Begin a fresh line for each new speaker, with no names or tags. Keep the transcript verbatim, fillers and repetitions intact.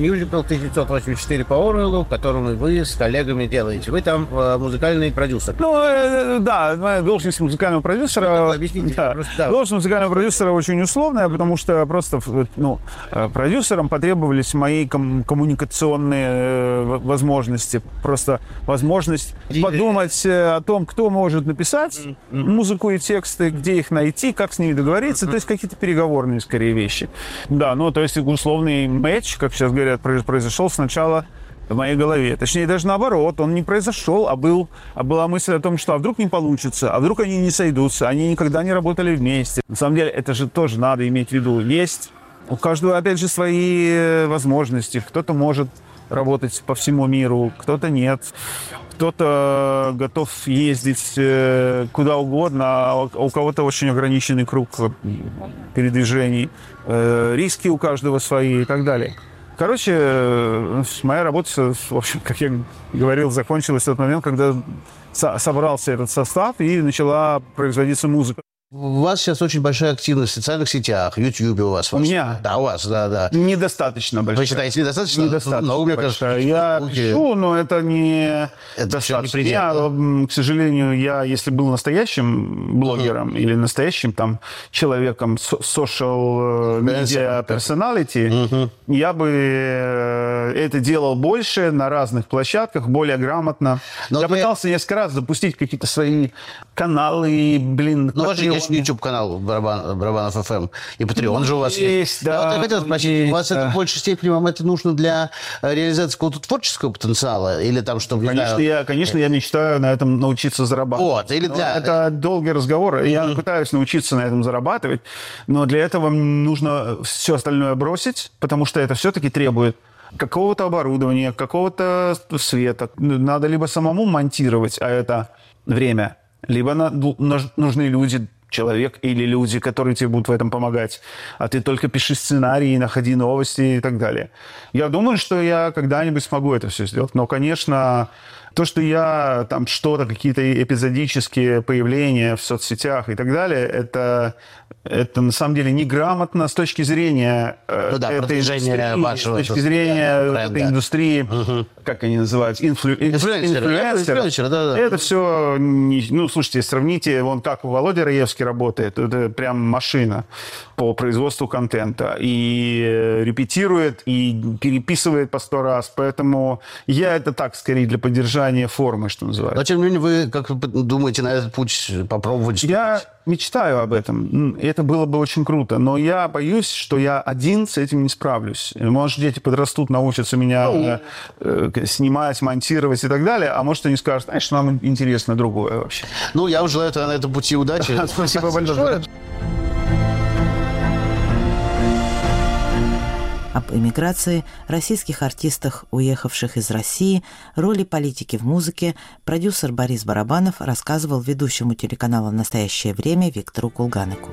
мюзикл тысяча девятьсот восемьдесят четыре по Оруэллу, который вы с коллегами делаете. Вы там э, музыкальный продюсер.
Ну, э, да, моя должность музыкального продюсера...
Ну, объясните,
да,
просто, да.
Должность музыкального продюсера очень условная, потому что просто ну, продюсерам потребовались мои ком- коммуникационные э, возможности. Просто возможность и... подумать о том, кто может написать mm-hmm. музыку и тексты, где их найти, как с ними договориться. Mm-hmm. То есть какие-то переговорные, скорее, вещи. Да, ну, то есть условный матч, как сейчас говорят, произошел сначала в моей голове. Точнее, даже наоборот, он не произошел, а, был, а была мысль о том, что а вдруг не получится, а вдруг они не сойдутся, они никогда не работали вместе. На самом деле, это же тоже надо иметь в виду. Есть у каждого, опять же, свои возможности. Кто-то может работать по всему миру, кто-то нет. Кто-то готов ездить куда угодно, а у кого-то очень ограниченный круг передвижений. Риски у каждого свои и так далее. Короче, моя работа, в общем, как я говорил, закончилась в тот момент, когда собрался этот состав и начала производиться музыка.
У вас сейчас очень большая активность в социальных сетях, в Ютьюбе у вас.
У меня?
Да, у вас, да, да.
Недостаточно большая.
Вы считаете, недостаточно?
Недостаточно.
Ну, мне кажется,
я пишу, но это не
это
достаточно.
Не
я, к сожалению, я, если был настоящим блогером uh-huh. или настоящим там человеком, social media personality, uh-huh. я бы это делал больше на разных площадках, более грамотно. Но я ты... пытался несколько раз запустить какие-то свои каналы, блин.
Ну, у вас же есть YouTube-канал Барабан, Барабанов эф эм, и Patreon же у вас есть.
Да,
вот я хотел спросить, есть, у вас да. это в большей степени вам это нужно для реализации какого-то творческого потенциала? Или там, чтобы...
Конечно, знаю... я, конечно, я мечтаю на этом научиться зарабатывать.
Вот, или для...
Это долгий разговор. Я mm-hmm. пытаюсь научиться на этом зарабатывать, но для этого нужно все остальное бросить, потому что это все-таки требует какого-то оборудования, какого-то света. Надо либо самому монтировать, а это время, либо на, нужны люди, человек или люди, которые тебе будут в этом помогать. А ты только пиши сценарии, находи новости и так далее. Я думаю, что я когда-нибудь смогу это все сделать. Но, конечно, то, что я там что-то, какие-то эпизодические появления в соцсетях и так далее, это, это на самом деле неграмотно с точки зрения ну, да, этой индустрии, вашего, с точки зрения бренда. Этой индустрии, угу. как они называются, инфлю... инфлюенсеры. Да, да. Это все, ну, слушайте, сравните, вон как Володя Раевский работает, это прям машина по производству контента. И репетирует, и переписывает по сто раз. Поэтому я это так, скорее, для поддержания формы, что называется.
Но, тем не менее, вы, как вы думаете, на этот путь попробовать?
Я мечтаю об этом. Это было бы очень круто. Но я боюсь, что я один с этим не справлюсь. Может, дети подрастут, научатся меня ну, э, снимать, монтировать и так далее. А может, они скажут, знаешь, нам интересно другое вообще.
Ну, я вам желаю на этом пути удачи.
Спасибо большое.
Об эмиграции, российских артистах, уехавших из России, роли политики в музыке продюсер Борис Барабанов рассказывал ведущему телеканала «Настоящее время» Виктору Кулганыку.